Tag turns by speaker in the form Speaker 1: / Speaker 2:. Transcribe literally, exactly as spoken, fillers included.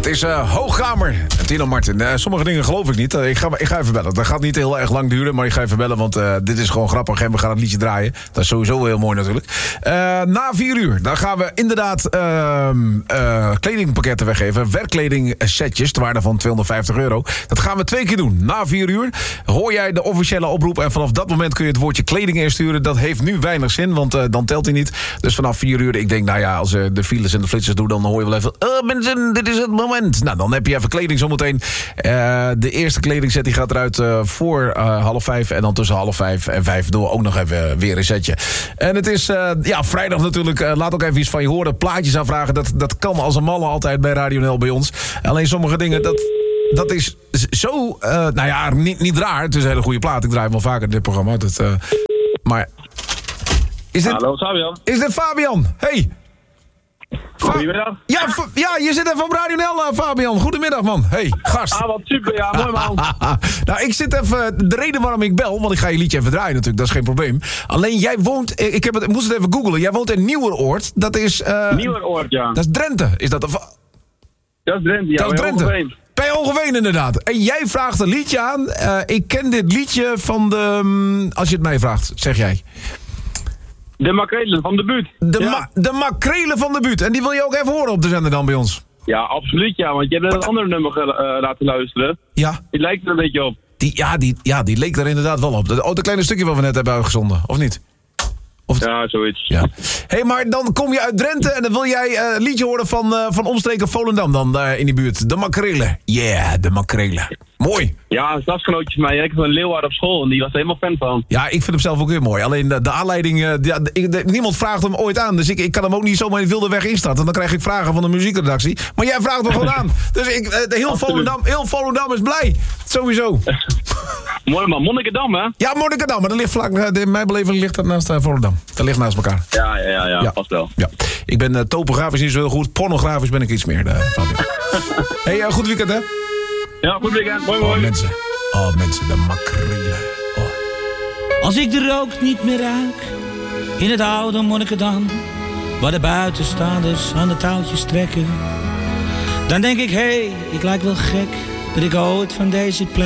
Speaker 1: is uh, Hoogkamer. En Tino Martin. Uh, sommige dingen geloof ik niet. Uh, ik, ga, ik ga even bellen. Dat gaat niet heel erg lang duren, maar ik ga even bellen, want uh, dit is gewoon grappig en we gaan het liedje draaien. Dat is sowieso heel mooi natuurlijk. Uh, na vier uur, dan gaan we inderdaad uh, uh, kledingpakketten weggeven. Werkkleding setjes, ter waarde van tweehonderdvijftig euro. Dat gaan we twee keer doen. Na vier uur hoor jij de officiële oproep en vanaf dat moment kun je het woordje kleding insturen. Dat heeft nu weinig zin, want uh, dan telt hij niet. Dus vanaf vier uur, ik denk, nou ja, als uh, de files en de flitsers doen, dan hoor je wel even, uh, mensen, dit is het moment. Nou, dan heb je even kleding zometeen. Uh, de eerste kledingset die gaat eruit uh, voor uh, half vijf. En dan tussen half vijf en vijf doen we ook nog even weer een setje. En het is uh, ja, vrijdag natuurlijk. Uh, laat ook even iets van je horen. Plaatjes aanvragen. Dat, dat kan als een malle altijd bij Radio N L bij ons. Alleen sommige dingen, dat, dat is zo... Uh, nou ja, niet, niet raar. Het is een hele goede plaat. Ik draai hem wel vaker in dit programma. Dat, uh, maar... Is dit,
Speaker 2: Hallo, Fabian.
Speaker 1: Is dit Fabian? Hey. Fa-
Speaker 2: Goedemiddag.
Speaker 1: Ja, fa- ja, je zit even op Radio N L, uh, Fabian. Goedemiddag, man. Hey, gast.
Speaker 2: Ah, wat super. Ja, mooi man.
Speaker 1: Nou, ik zit even... De reden waarom ik bel, want ik ga je liedje even draaien natuurlijk. Dat is geen probleem. Alleen, jij woont... Ik, heb het, ik moest het even googlen. Jij woont in Nieuweroord. Dat is... Uh,
Speaker 2: Nieuweroord, ja.
Speaker 1: Dat is Drenthe. Is dat... Of,
Speaker 2: Dat is Drenthe, ja.
Speaker 1: dat is
Speaker 2: bij
Speaker 1: Drenthe.
Speaker 2: Hogeveen.
Speaker 1: Bij Hogeveen, inderdaad. En jij vraagt een liedje aan. Uh, ik ken dit liedje van de... Um, als je het mij vraagt, zeg jij.
Speaker 2: De makrelen van de buurt.
Speaker 1: De,
Speaker 2: ja.
Speaker 1: ma- de makrelen van de buurt. En die wil je ook even horen op de zender dan bij ons.
Speaker 2: Ja, absoluut ja. Want je hebt net een andere nummer ge- uh, laten luisteren.
Speaker 1: Ja.
Speaker 2: Die lijkt er een beetje op.
Speaker 1: Die, ja, die, ja, die leek er inderdaad wel op. Dat oh, dat kleine stukje wat we net hebben uitgezonden, of niet? Of
Speaker 2: Ja, zoiets.
Speaker 1: ja. Hé, hey, maar dan kom je uit Drenthe en dan wil jij uh, een liedje horen van, uh, van omstreken Volendam dan, daar in die buurt. De makrelen. Yeah, de makrelen. Mooi.
Speaker 2: Ja, een klasgenootje van mij. Ik heb een Leeuwarden op school en die was er helemaal fan van.
Speaker 1: Ja, ik vind hem zelf ook weer mooi. Alleen de, de aanleiding, uh, de, de, de, niemand vraagt hem ooit aan. Dus ik, ik kan hem ook niet zomaar in wilde weg instarten. Dan krijg ik vragen van de muziekredactie. Maar jij vraagt hem gewoon aan. Dus ik, uh, heel, Volendam, heel Volendam is blij. Sowieso.
Speaker 2: Mooi man. Monnikendam, hè?
Speaker 1: Ja, Monnikendam. Maar dat ligt vlak, uh, in mijn beleving ligt dat naast uh, Volendam. Dat ligt naast elkaar.
Speaker 2: Ja, ja, ja. ja,
Speaker 1: Ja.
Speaker 2: Past wel.
Speaker 1: Ja. Ik ben uh, topografisch niet zo heel goed. Pornografisch ben ik iets meer. Uh, hey, uh, goed weekend, hè?
Speaker 2: Ja, goed weekend. Mooi,
Speaker 1: Oh,
Speaker 2: mooi.
Speaker 1: mensen. Oh, mensen. De makrelen. Oh.
Speaker 3: Als ik de rook niet meer ruik in het oude Monnikendam, waar de buitenstaanders aan de touwtjes trekken, dan denk ik, hé, hey, ik lijk wel gek dat ik ooit van deze plek